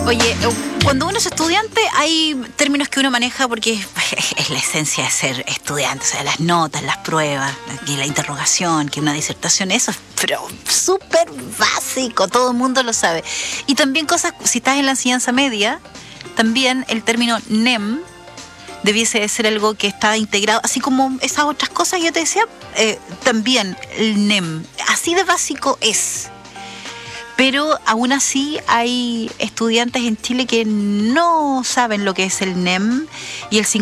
Oye, cuando uno es estudiante hay términos que uno maneja porque es la esencia de ser estudiante, o sea, las notas, las pruebas, y la interrogación, que una disertación, eso es pero súper básico, todo el mundo lo sabe. Y también cosas, si estás en la enseñanza media, también el término NEM debiese de ser algo que está integrado, así como esas otras cosas que yo te decía, también el NEM, así de básico es. Pero aún así hay estudiantes en Chile que no saben lo que es el NEM y el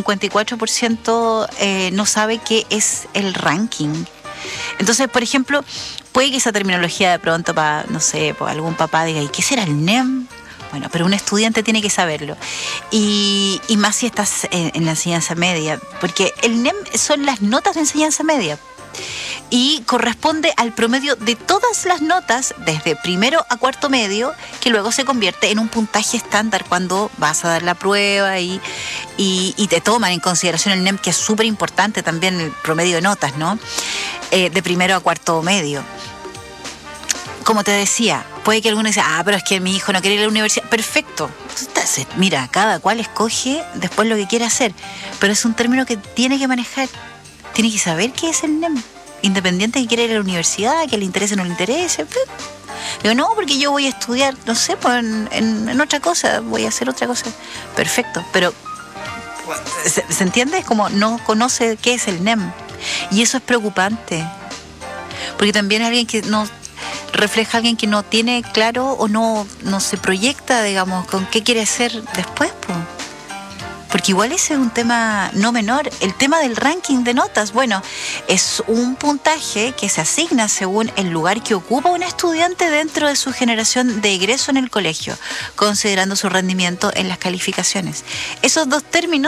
54% no sabe qué es el ranking. Entonces, por ejemplo, puede que esa terminología de pronto para, no sé, para algún papá diga, ¿y qué será el NEM? Bueno, pero un estudiante tiene que saberlo. Y más si estás en la enseñanza media, porque el NEM son las notas de enseñanza media. Y corresponde al promedio de todas las notas desde primero a cuarto medio, que luego se convierte en un puntaje estándar cuando vas a dar la prueba y te toman en consideración el NEM, que es súper importante también el promedio de notas, ¿no? De primero a cuarto medio. Como te decía, puede que alguno diga, pero es que mi hijo no quiere ir a la universidad. Perfecto. Entonces, mira, cada cual escoge después lo que quiere hacer, pero es un término que tiene que manejar. Tiene que saber qué es el NEM. Independiente de que quiera ir a la universidad, que le interese o no le interese. Digo, no, porque yo voy a estudiar, no sé, pues en otra cosa, voy a hacer otra cosa. Perfecto, pero ¿se entiende? Es como no conoce qué es el NEM. Y eso es preocupante. Porque también es alguien que no refleja a alguien que no tiene claro o no se proyecta, digamos, con qué quiere ser después, pues. Porque igual ese es un tema no menor. El tema del ranking de notas, bueno, es un puntaje que se asigna según el lugar que ocupa un estudiante dentro de su generación de egreso en el colegio, considerando su rendimiento en las calificaciones. Esos dos términos